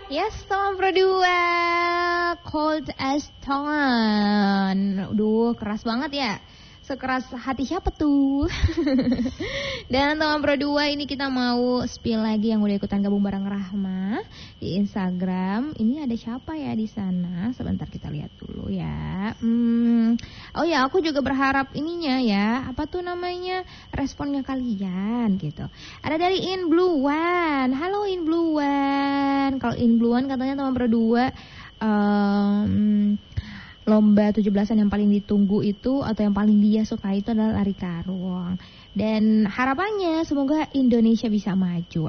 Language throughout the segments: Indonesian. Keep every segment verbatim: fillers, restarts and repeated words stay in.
Yes, Tom Pro dua, Cold as Stone. Duh, keras banget ya. Sekeras hati siapa tuh? Dan Tom Pro dua ini kita mau spill lagi yang udah ikutan gabung bareng Rahma di Instagram. Ini ada siapa ya di sana? Sebentar kita lihat dulu ya. Hmm, oh ya, aku juga berharap ininya ya. Apa tuh namanya? Responnya kalian gitu. Ada dari In Blue One. Halo In Blue One. Kalau In Blue One katanya Tom Pro dua um, lomba tujuh belasan yang paling ditunggu itu atau yang paling dia suka itu adalah lari karung. Dan harapannya semoga Indonesia bisa maju.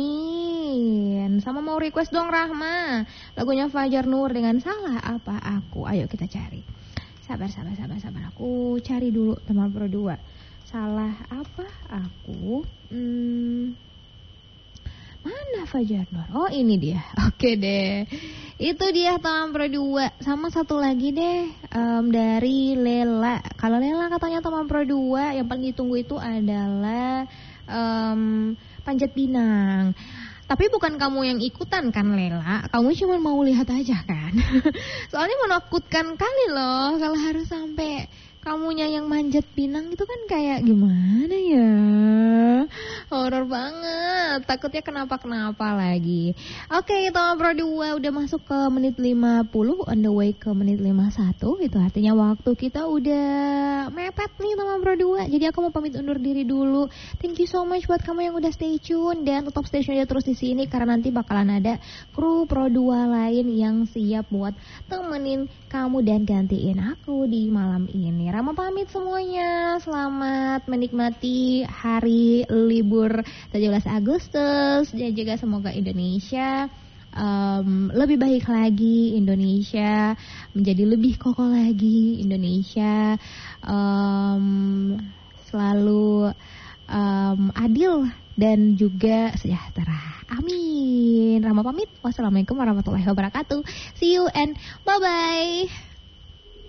Amin. Sama mau request dong Rahma, lagunya Fajar Nur dengan Salah Apa Aku. Ayo kita cari. Sabar sabar sabar sabar. Aku cari dulu teman Pro dua. Salah apa aku? Hmm, mana Fajar Nur? Oh ini dia. Oke deh. Itu dia Tom Pro dua. Sama satu lagi deh um, dari Lela. Kalau Lela katanya Tom Pro dua yang paling ditunggu itu adalah um, Panjat Pinang. Tapi bukan kamu yang ikutan kan Lela. Kamu cuma mau lihat aja kan. Soalnya menakutkan kali loh kalau harus sampai kamunya yang manjat pinang itu kan kayak gimana ya? Horor banget. Takutnya kenapa-kenapa lagi. Oke, Tom Pro dua udah masuk ke menit lima puluh, on the way ke menit lima puluh satu. Itu artinya waktu kita udah mepet nih Tom Pro dua. Jadi aku mau pamit undur diri dulu. Thank you so much buat kamu yang udah stay tune dan tetap stay tune aja terus di sini karena nanti bakalan ada kru Pro dua lain yang siap buat temenin kamu dan gantiin aku di malam ini. Rama pamit semuanya. Selamat menikmati hari libur tujuh belas Agustus dan juga semoga Indonesia um, lebih baik lagi, Indonesia menjadi lebih kokoh lagi, Indonesia um, selalu um, adil dan juga sejahtera. Amin. Rama pamit. Wassalamualaikum warahmatullahi wabarakatuh. See you and bye-bye.